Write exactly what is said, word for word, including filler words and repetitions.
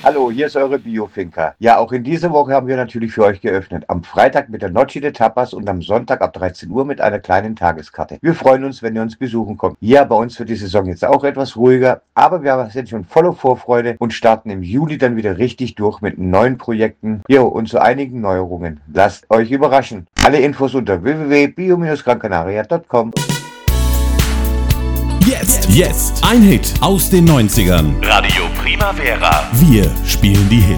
Hallo, hier ist eure Biofinker. Ja, auch in dieser Woche haben wir natürlich für euch geöffnet. Am Freitag mit der Noche de Tapas und am Sonntag ab dreizehn Uhr mit einer kleinen Tageskarte. Wir freuen uns, wenn ihr uns besuchen kommt. Ja, bei uns wird die Saison jetzt auch etwas ruhiger, aber wir sind schon voller Vorfreude und starten im Juli dann wieder richtig durch mit neuen Projekten. Jo, und zu einigen Neuerungen. Lasst euch überraschen. Alle Infos unter w w w punkt bio Bindestrich gran canaria punkt com. Jetzt, jetzt, ein Hit aus den neunzigern. Radio Primavera. Wir spielen die Hits.